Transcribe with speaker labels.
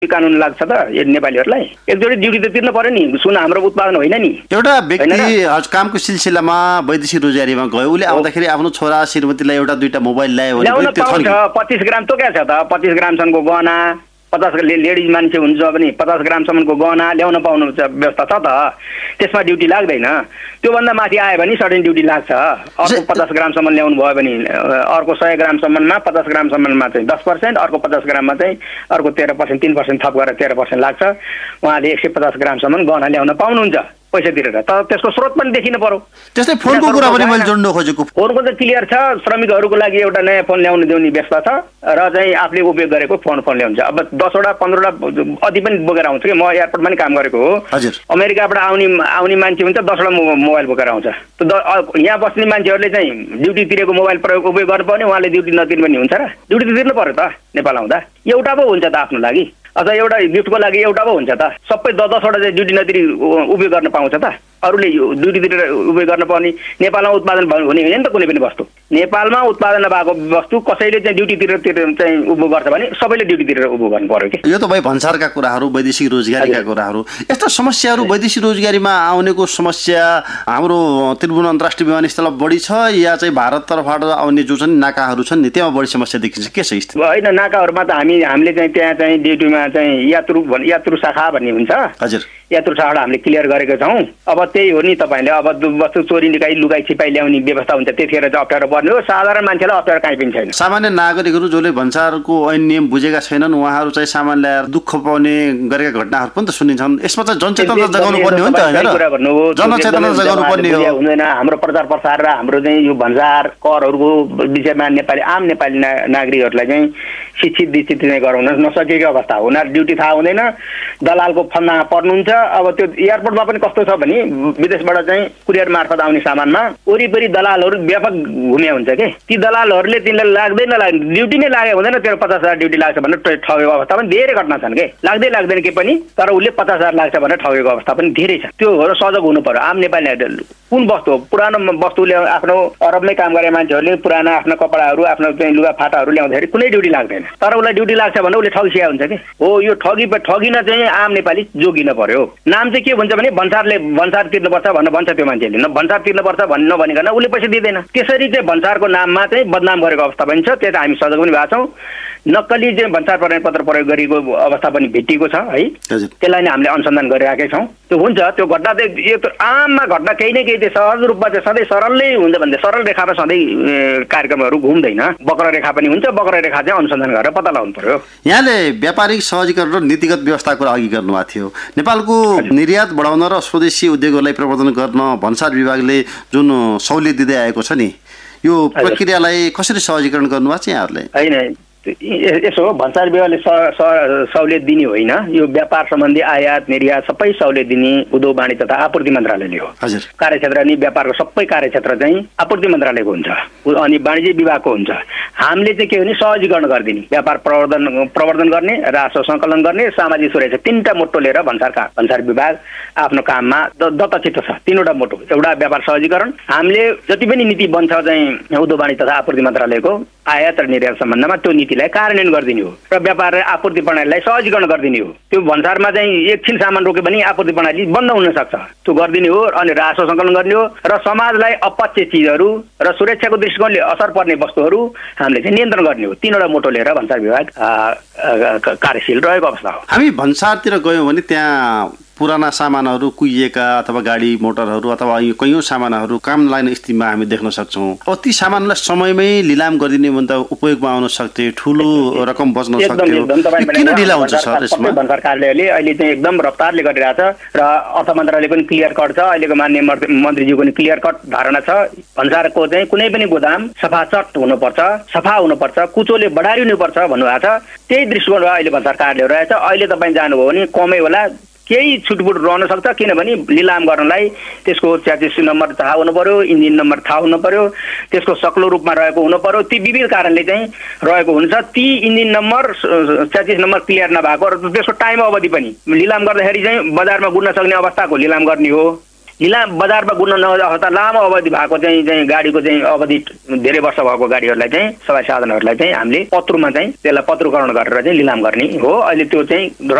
Speaker 1: कानुन लाग्छ त यो नेपालीहरूलाई एकजोडी ड्युटी त तिर्नु पर्यो नि सुन हाम्रो उत्पादन होइन नि
Speaker 2: एउटा व्यक्ति कामको सिलसिलामा वैदेशिक रोजगारीमा गयो उसले आउँदाखेरि आफ्नो छोरा श्रीमतीलाई एउटा दुईटा मोबाइल ल्यायो भने त्यो
Speaker 1: 25 ग्राम त क्या छ त 25 ग्रामसम्मको गहना 50 लेडिज मान्छे हुन्छ भने 50 ग्रामसम्मको गहना ल्याउन पाउनु व्यवस्था छ त त्यसमा ड्युटी लाग्दैन त्योभन्दा माथि आयो भने सडन ड्युटी लाग्छ अर्को 50 ग्रामसम्म ल्याउनु भयो भने अर्को 100 ग्रामसम्ममा 50 ग्रामसम्ममा चाहिँ 10% अर्को 50 ग्राममा चाहिँ अर्को 13% 3% थप गरेर 13% लाग्छ उहाँले 150 ग्रामसम्म गहना ल्याउन पाउनुहुन्छ पैसा तिरेर तर त्यसको स्रोत पनि देखिन पर्यो
Speaker 2: त्यस्तै फोनको कुरा पनि मैले जोड्न खोजेको
Speaker 1: फोनको त क्लियर छ श्रमिकहरूको लागि एउटा नयाँ फोन ल्याउन दिउने व्यवस्था छ र चाहिँ आफूले उपयोग गरेको फोन ल्याउँछ अब 10वटा 15वटा अति पनि बोकेर आउँछ कि म एयरपोर्टमा नि काम गरेको हो अमेरिकाबाट आउने मान्छे हुन्छ 10वटा मोबाइल बोकेर आउँछ यहाँ बस्ने मान्छेहरूले चाहिँ ड्युटी तिरेको मोबाइल उपयोग गर्नु पर्ने उहाँले ड्युटी नतिर्नु पनि हुन्छ र ड्युटी त तिर्नु पर्यो त नेपाल आउँदा एउटा पो हुन्छ त आफ्नो लागि अथवा एउटा गिफ्टको लागि एउटा पो हुन्छ त सबै 10-10वटा चाहिँ ड्युटी नतिरी उपयोग गर्न पाउँछ त अरूले ड्युटी तिरेर उपयोग गर्न पर्ने नेपालमा उत्पादन हुने होइन नि त कुनै पनि वस्तु नेपालमा उत्पादन भएको वस्तु कसैले चाहिँ ड्युटी तिरेर चाहिँ उपयोग गर्छ भने सबैले ड्युटी तिरेर उपयोग गर्नु पर्यो कि
Speaker 2: यो त भाइ भन्सारका कुराहरू वैदेशिक रोजगारीका कुराहरू यस्ता समस्याहरू वैदेशिक रोजगारीमा आउनेको समस्या हाम्रो त्रिभुवन अन्तर्राष्ट्रिय विमानस्थलमा बढी छ या चाहिँ भारततर्फबाट आउने जो छन् नाकाहरू छन् नि त्यहाँ बढी समस्या देखिन्छ के छ स्थिति
Speaker 1: होइन नाकाहरूमा त हामीले चाहिँ त्यहाँ चाहिँ ड्युटीमा चाहिँ यात्रु शाखा भन्ने हुन्छ
Speaker 2: हजुर
Speaker 1: यात्रु शाखा हामीले क्लियर गरेका छौँ अब त्यही हो नि तपाईँले अब वस्तु चोरी लुकाई छिपाई ल्याउने व्यवस्था हुन्छ त्यतिखेर चाहिँ अप्ठ्यारो पर्ने हो साधारण मान्छेलाई अप्ठ्यारो काहीँ पनि छैन
Speaker 2: सामान्य नागरिकहरू जसले भन्सारको ऐन नियम बुझेका छैनन् उहाँहरू चाहिँ सामान ल्याएर दुःख पाउने गरेका घटनाहरू पनि त सुनिन्छन् यसमा चाहिँ जनचेतना जगाउनु पर्ने हो नि त जनचेतना जगाउनु पर्ने हो
Speaker 1: हुँदैन हाम्रो प्रचार प्रसार र हाम्रो चाहिँ यो भन्सार करहरूको विषयमा आम नेपाली नागरिकहरूलाई चाहिँ शिक्षित दीक्षित चाहिँ गराउन नसकेको अवस्था हो उनीहरू ड्युटी थाहा हुँदैन दलालको फन्दामा पर्नुहुन्छ अब त्यो एयरपोर्टमा पनि कस्तो छ भने विदेशबाट चाहिँ कुरियर मार्फत आउने सामानमा वरिपरि दलालहरू व्यापक घुम्या हुन्छ के ती दलालहरूले तिनीलाई लाग्दैन ड्युटी नै लाग्यो हुँदैन तेरो 50,000 ड्युटी लाग्छ भनेर ठगेको अवस्था पनि धेरै घटना छन् के लाग्दैन के पनि तर उसले 50,000 लाग्छ भनेर ठगेको अवस्था पनि धेरै छ त्यो हो सजग हुनु पर्यो आम नेपाली कुन वस्तु हो पुरानो वस्तुले आफ्नो अरबमै काम गरे मान्छेहरूले पुराना आफ्ना कपडाहरू आफ्नो चाहिँ लुगा फाटाहरू ल्याउँदाखेरि कुनै ड्युटी लाग्दैन तर उसलाई ड्युटी लाग्छ भने उसले ठगिसिया हुन्छ कि हो यो ठगिन चाहिँ आम नेपाली जोगिन पर्यो नाम चाहिँ के भन्छ भने भन्सार तिर्नुपर्छ भनेर भन्छ त्यो मान्छेले भन्सार तिर्नुपर्छ भन्ने नभनिकन उसले पैसा दिँदैन त्यसरी चाहिँ भन्सारको नाममा चाहिँ बदनाम गरेको अवस्था पनि छ त्यही त हामी सजग पनि भएको छौँ नक्कली चाहिँ भन्सार प्रमाणपत्र प्रयोग गरेको अवस्था पनि भेटिएको छ है त्यसलाई नै हामीले अनुसन्धान गरिराखेका छौँ त्यो हुन्छ त्यो घटना चाहिँ यो आममा घटना केही न केही चाहिँ सहज रूपमा चाहिँ सधैँ सरलै हुन्छ भने सरल रेखामा सधैँ कार्यक्रमहरू घुम्दैन वक्र रेखा पनि हुन्छ वक्र रेखा चाहिँ अनुसन्धान गरेर पत्ता लगाउनु पर्यो
Speaker 2: यहाँले व्यापारिक सहजीकरण र नीतिगत व्यवस्थाको अघि गर्नुभएको थियो नेपालको निर्यात बढाउन र स्वदेशी उद्योगहरूलाई प्रवर्धन गर्न भन्सार विभागले जुन सहुलियत दिँदै आएको छ नि यो प्रक्रियालाई कसरी सहजीकरण गर्नुभएको छ यहाँहरूले
Speaker 1: होइन यसो भन्सार विभागले सहुलियत दिने होइन यो व्यापार सम्बन्धी आयात निर्यात सबै सहुलियत दिने उद्योग वाणिज्य तथा आपूर्ति मन्त्रालयले हो कार्यक्षेत्र अनि व्यापारको सबै कार्यक्षेत्र चाहिँ आपूर्ति मन्त्रालयको हुन्छ अनि वाणिज्य विभागको हुन्छ हामीले चाहिँ के भने सहजीकरण गरिदिने व्यापार प्रवर्धन गर्ने राजस्व सङ्कलन गर्ने सामाजिक सुरक्षा 3टा मोटो लिएर भन्सार विभाग आफ्नो काममा दत्तचित्त छ 3वटा मोटो एउटा व्यापार सहजीकरण हामीले जति पनि नीति बन्छ चाहिँ उद्योग वाणिज्य तथा आपूर्ति मन्त्रालयको आयात र निर्यात सम्बन्धमा त्यो नीतिलाई कार्यान्वयन गरिदिने हो र व्यापार र आपूर्ति प्रणालीलाई सहजीकरण गरिदिने हो त्यो भन्सारमा चाहिँ एकछिन सामान रोक्यो भने आपूर्ति प्रणाली बन्द हुन सक्छ त्यो गरिदिने हो अनि राजस्व सङ्कलन गर्ने हो र समाजलाई अपच्य चिजहरू र सुरक्षाको दृष्टिकोणले असर पर्ने वस्तुहरू हामीले चाहिँ नियन्त्रण गर्ने हो 3वटा मोटो लिएर भन्सार विभाग कार्यशील रहेको अवस्था हो
Speaker 2: हामी भन्सारतिर गयौँ भने त्यहाँ पुराना सामानहरू कुहिएका अथवा गाडी मोटरहरू अथवा कैयौँ सामानहरू काम लाग्ने स्थितिमा हामी देख्न सक्छौँ अब ती सामानलाई समयमै लिलाम गरिदिने भने त उपयोगमा आउन सक्थे ठुलो रकम बच्न सक्थ्यो किन ढिला हुन्छ सर यसमा
Speaker 1: भन्सार कार्यालयले अहिले चाहिँ एकदम रफ्तारले गरिरहेछ र अर्थ मन्त्रालय पनि क्लियर कट छ अहिलेको माननीय मन्त्रीज्यूको पनि क्लियर कट धारणा छ भन्सारको चाहिँ कुनै पनि गोदाम सफाचट हुनुपर्छ सफा हुनुपर्छ कुचोले बढारी हुनुपर्छ भन्नुभएको छ त्यही दृष्टिकोणबाट अहिले भन्सार कार्यालय रहेछ अहिले तपाईँ जानुभयो भने कमै होला केही छुटपुट रहन सक्छ किनभने लिलाम गर्नलाई त्यसको च्यासिस नम्बर थाहा हुनु पर्यो इन्जिन नम्बर थाहा हुनु पर्यो त्यसको सक्लो रूपमा रहेको हुनु पर्यो ती विविध कारणले चाहिँ रहेको हुन्छ ती engine number chassis number clear नभएको र त्यसको टाइम अवधि पनि लिलाम गर्दाखेरि चाहिँ बजारमा गुड्न सक्ने अवस्थाको लिलाम गर्ने हो लिलाम बजारमा गुड्न नहुँदा अवस्था लामो अवधि भएको चाहिँ गाडीको चाहिँ अवधि धेरै वर्ष भएको गाडीहरूलाई चाहिँ सवारी साधनहरूलाई चाहिँ हामीले पत्रुमा चाहिँ त्यसलाई पत्रुकरण गरेर चाहिँ लिलाम गर्ने हो। अहिले त्यो चाहिँ